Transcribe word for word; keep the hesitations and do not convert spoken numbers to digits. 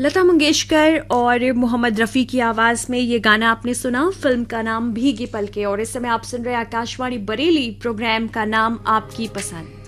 लता मंगेशकर और मोहम्मद रफ़ी की आवाज़ में ये गाना आपने सुना। फिल्म का नाम भीगी पलके। और इस समय आप सुन रहे आकाशवाणी बरेली, प्रोग्राम का नाम आपकी पसंद।